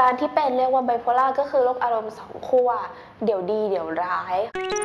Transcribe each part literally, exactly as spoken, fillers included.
การที่เป็นเรียกว่าไบโพล่าก็คือโรคอารมณ์สองขั้วเดี๋ยวดีเดี๋ยวร้าย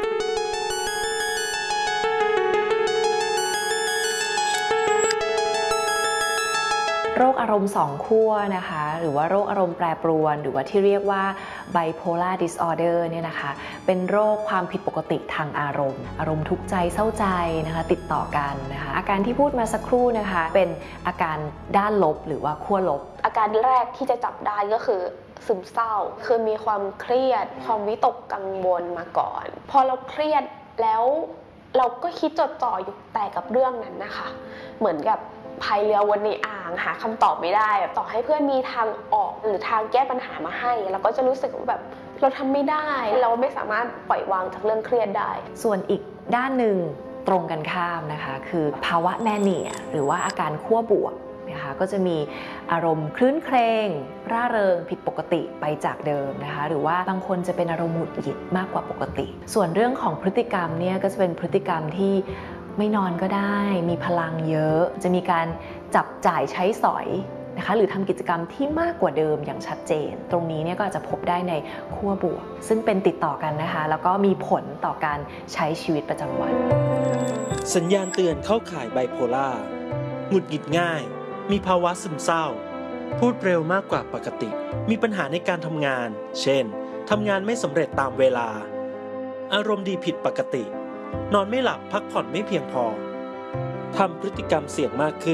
โรคอารมณ์สองขั้วนะคะหรือว่าโรคอารมณ์แปรปรวนหรือว่าที่เรียกว่า bipolar disorder เนี่ยนะคะเป็นโรคความผิดปกติทางอารมณ์อารมณ์ทุกข์ใจเศร้าใจนะคะติดต่อกันนะคะอาการที่พูดมาสักครู่นะคะเป็นอาการด้านลบหรือว่าขั้วลบอาการแรกที่จะจับได้ก็คือซึมเศร้าคือมีความเครียดความวิตกกังวลมาก่อนพอเราเครียดแล้วเราก็คิดจดจ่ออยู่แต่กับเรื่องนั้นนะคะเหมือนกับพายเรือวนในอ่างหาคำตอบไม่ได้แบบต่อให้เพื่อนมีทางออกหรือทางแก้ปัญหามาให้เราก็จะรู้สึกว่าแบบเราทำไม่ได้เราไม่สามารถปล่อยวางจากเรื่องเครียดได้ส่วนอีกด้านหนึ่งตรงกันข้ามนะคะคือภาวะแมเนียหรือว่าอาการขั้วบวกนะคะก็จะมีอารมณ์คลื้นเครงร่าเริงผิดปกติไปจากเดิมนะคะหรือว่าบางคนจะเป็นอารมณ์หงุดหงิดมากกว่าปกติส่วนเรื่องของพฤติกรรมเนี่ยก็จะเป็นพฤติกรรมที่ไม่นอนก็ได้มีพลังเยอะจะมีการจับจ่ายใช้สอยนะคะหรือทำกิจกรรมที่มากกว่าเดิมอย่างชัดเจนตรงนี้เนี่ยก็อาจจะพบได้ในขั้วบวกซึ่งเป็นติดต่อกันนะคะแล้วก็มีผลต่อการใช้ชีวิตประจำวันสัญญาณเตือนเข้าข่ายไบโพล่าหงุดหงิดง่ายมีภาวะซึมเศร้าพูดเร็วมากกว่าปกติมีปัญหาในการทำงานเช่นทำงานไม่สำเร็จตามเวลาอารมณ์ดีผิดปกตินอนไม่หลับพักผ่อนไม่เพียงพอทำพฤติกรรมเสี่ยงมากขึ้น